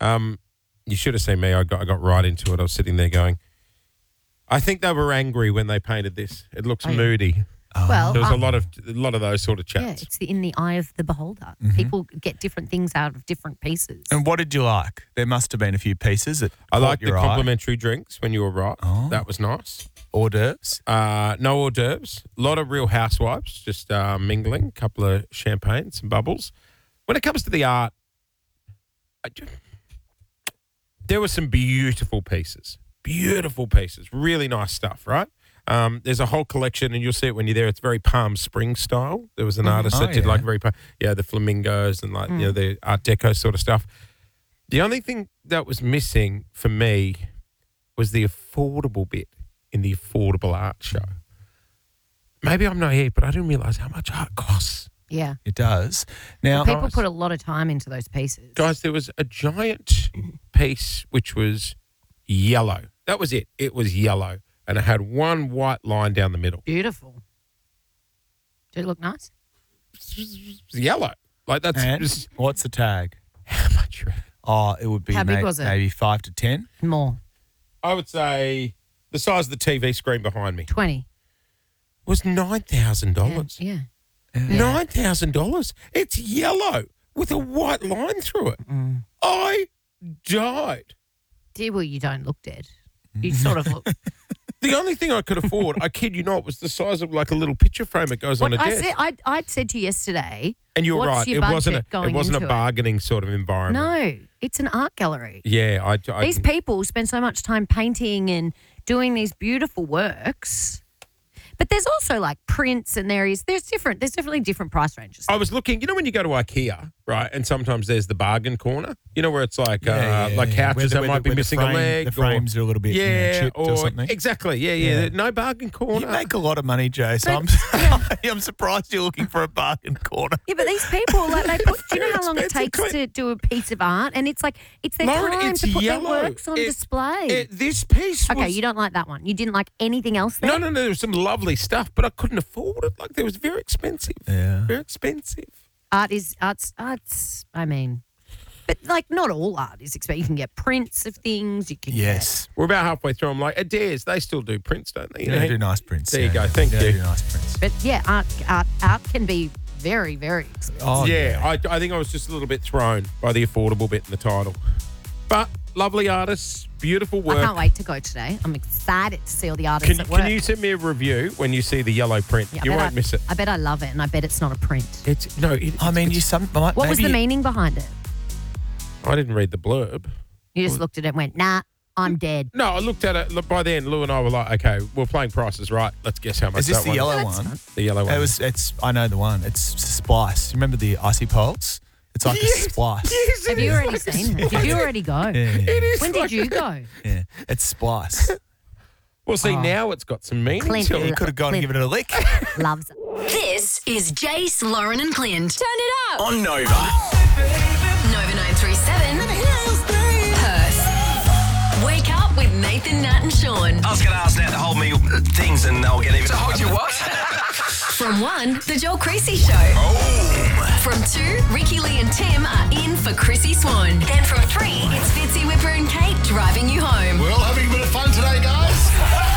You should have seen me. I got right into it. I was sitting there going, I think they were angry when they painted this. It looks moody. Well, There was a lot of those sort of yeah, chats. it's in the eye of the beholder. People get different things out of different pieces. And what did you like? There must have been a few pieces that I caught liked the your eye. complimentary drinks when you were right. Oh. That was nice. Hors d'oeuvres. No hors d'oeuvres. A lot of Real Housewives, just mingling. A couple of champagne, some bubbles. When it comes to the art, there were some beautiful pieces. Beautiful pieces. Really nice stuff, right? There's a whole collection, and you'll see it when you're there. It's very Palm Springs style. There was an artist that did like very, the flamingos and like the Art Deco sort of stuff. The only thing that was missing for me was the affordable bit in the affordable art show. Maybe I'm naive, but I didn't realise how much art costs. Yeah. It does. Now, People put a lot of time into those pieces. Guys, there was a giant piece which was yellow. That was it. It was yellow. And it had one white line down the middle. Beautiful. Did it look nice? It's yellow. Like that's and just, what's the tag? how much you reckon? Oh, it would be How big was it? maybe 5 to 10. More. I would say the size of the TV screen behind me 20. was $9,000. Yeah. $9,000. It's yellow with a white line through it. I died. Dear, well, you don't look dead. You sort of look. The only thing I could afford, I kid you not, was the size of like a little picture frame that goes on a desk. I'd said to you yesterday. And you're what's right. your It wasn't budget going a into bargaining sort of environment. No, it's an art gallery. Yeah, These people spend so much time painting and doing these beautiful works. But there's also like prints and there's definitely different price ranges. I was looking, when you go to IKEA, right, and sometimes there's the bargain corner, where it's like Where couches that might be where missing a leg. The frames are a little bit chipped or something. Exactly, yeah. No bargain corner. You make a lot of money, Jay, so I'm surprised you're looking for a bargain corner. Yeah, but these people, like do you know how long it takes to do a piece of art? And it's like, it's their Lauren, time it's to put yellow. their works on display. This piece Okay, was... you don't like that one. You didn't like anything else there? No, there was some lovely stuff, but I couldn't afford it. Like, it was very expensive. Yeah. Very expensive. Art's, I mean, but like not all art is expensive. You can get prints of things. You can Yes. We're about halfway through. I'm like, Adair's, they still do prints, don't they? They do nice prints. There you go. Thank you. They do nice prints. But yeah, art can be very, very expensive. Oh, I think I was just a little bit thrown by the affordable bit in the title. But lovely artists, beautiful work. I can't wait to go today. I'm excited to see all the artists at work. Can you send me a review when you see the yellow print? Yeah, you won't miss it. I bet I love it, and I bet it's not a print. What What was the meaning behind it? I didn't read the blurb. You just looked at it and went, nah, I'm dead. No, I looked at it. Look, by then, Lou and I were like, okay, we're playing Prices Right. Let's guess how much Is this that the one yellow is. one? The yellow one. I know the one. It's Splice. You remember the icy poles? It's like a splice. Yes, Have you already seen it? Did you already go? Yeah. It is When did you go? Yeah. It's Splice. Well, see, now it's got some meaning Clint, to You it. could have gone and given it a lick. Loves it. This is Jace, Lauren and Clint. Turn it up. On Nova. Nova 937. Perth. Wake up with Nathan, Nat and Sean. I was going to ask Nat to hold me things and I'll get even... To hold you what? From 1, The Joel Creasy Show. From 2, Ricky, Lee and Tim are in for Chrissy Swan. Then from 3, it's Fitzy, Whipper and Kate driving you home. We're all having a bit of fun today, guys.